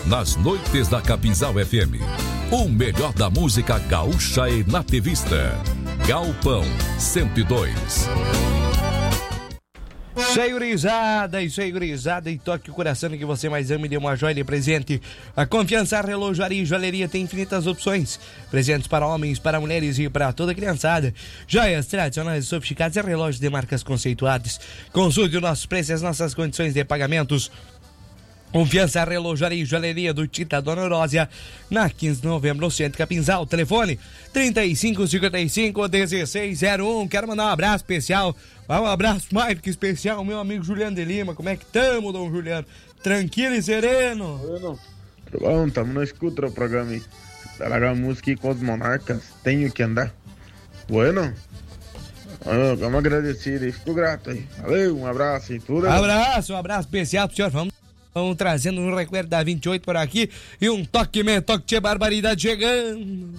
nas noites da Capinzal FM. O melhor da música gaúcha e nativista. Galpão 102. Segurizada, e toque o coração que você mais ama e dê uma joia de presente. A Confiança Relojaria e Joalheria tem infinitas opções. Presentes para homens, para mulheres e para toda criançada. Joias tradicionais e sofisticadas e relógios de marcas conceituadas. Consulte os nossos preços e as nossas condições de pagamentos. Confiança Relojaria e Joalheria do Tita Dona Eurósia, na 15 de novembro, no centro Capinzal. Telefone 3555-1601. Quero mandar um abraço especial, um abraço mais que especial, meu amigo Juliano de Lima. Como é que tamo, Dom Juliano? Tranquilo e sereno? Bueno, bom, tamo na escuta do programa aí. Largar a música aí com os monarcas, tenho que andar. Bueno, vamos agradecidos, fico grato aí. Valeu, um abraço e tudo. Um abraço especial pro senhor. Vamos trazendo um recuerdo da 28 por aqui e um toque de barbaridade chegando.